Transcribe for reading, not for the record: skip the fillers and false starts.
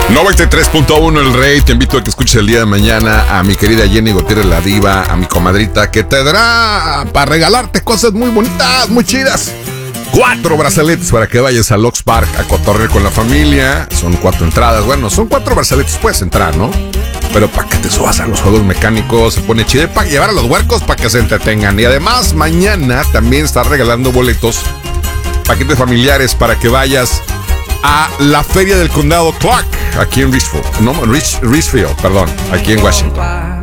93.1 El Rey. Te invito a que escuches el día de mañana a mi querida Jenny Gutiérrez, la diva, a mi comadrita, que te dará para regalarte cosas muy bonitas, muy chidas. 4 brazaletes para que vayas al Ox Park a cotorrear con la familia. Son 4 entradas. Bueno, son 4 brazaletes, puedes entrar, ¿no? Pero para que te subas a los juegos mecánicos, se pone chido, para llevar a los huercos para que se entretengan. Y además, mañana también está regalando boletos, paquetes familiares para que vayas a la Feria del Condado Clark, aquí en Richfield, aquí en Washington.